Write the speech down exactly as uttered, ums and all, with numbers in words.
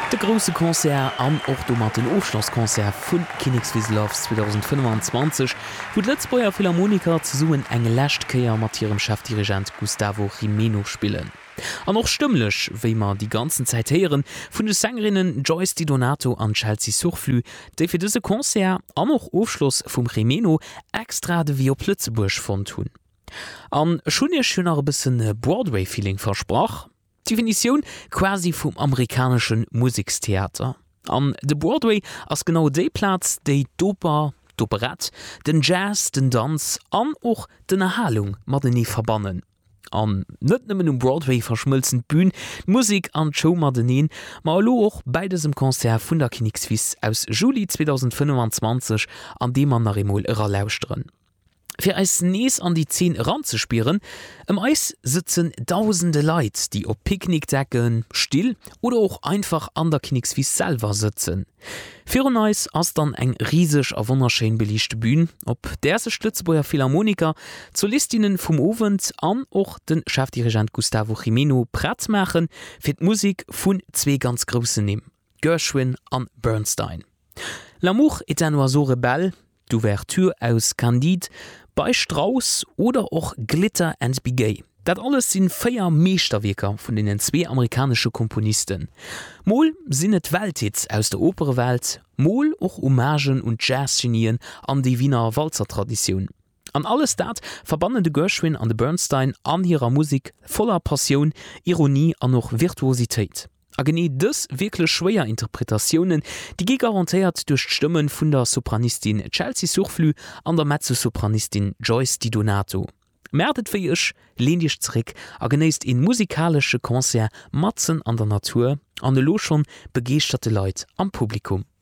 De grosse Konzert an och do mat den Aufschlusskonzert vun Königswieslows zwanzig fünfundzwanzig, wo d'Lëtzbauer Philharmoniker ze suen eng Lächtkeier mat ihrem Chefdirigent Gustavo Jimeno spillen. An noch stimmlech, wéi man die ganzen Zeit heieren, vun de Sängerinnen Joyce Di Donato an Chelsea Surflü, déi fir dëse Konzert an noch Aufschluss vum Jimeno extra de Vio Plötzebusch von tun. An schon ihr schöner bisssen Broadway-Feeling versproch, Definition quasi vum amerikanischen Musikstheater. An de Broadway ass genau déi Platz déi d'Oper, d'Operett, den Jazz, den Tanz an och den Erhalung mat nie verbannen. An net nëmmen um Broadway verschmëlzen Bühn, Musik an Showmadeneen, ma lo och beidesem Konzert vun der Königswiss aus Juli zwanzig fünfundzwanzig an dem an Remol ërer lauschtren. Für als Nees an die zehn ranzuspieren, im Eis sitzen tausende Leute, die op Picknickdecken, still oder auch einfach an der Königswiss selber sitzen. Für ein Eis as dann eng riesig a wunderschön belichte Bühn, op der se Lützbauer Philharmoniker Solistinnen vom Ovent an och den Chefdirigent Gustavo Jimeno Pratt machen, fir d Musik vun zwei ganz großen nehmen, Gershwin an Bernstein. L'amour est un oiseau rebelle, d'Ouverture aus Candide, bei Strauss oder auch Glitter and Be Gay. Dat alles sind feier Meesterwerker von den zwei amerikanische Komponisten. Mol sind et Welthits aus der Operwelt, Mol auch Hommagen und Jazzgenien an die Wiener Walzertradition. An alles dat verbannen de Gershwin an de Bernstein an ihrer Musik voller Passion, Ironie an noch Virtuosität. A genie dës wirklich schwéier Interpretationen, die gi garantiert durch Stimmen vun der Sopranistin Chelsea Surflü an der Mezzosopranistin Joyce Di Donato. Merdet fir ichch, lehn dich zrick, a geneist in musikalsche Konzert Matzen an der Natur, an de lo schon begeisterte Leute am Publikum.